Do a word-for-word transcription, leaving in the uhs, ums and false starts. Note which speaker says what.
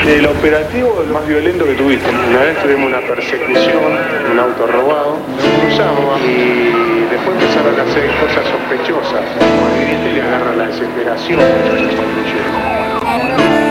Speaker 1: El operativo el más violento que tuviste. Una vez tuvimos una persecución, un auto robado, nos cruzamos y después empezaron a hacer cosas sospechosas. Como el dirigente le agarra la desesperación de los conductores.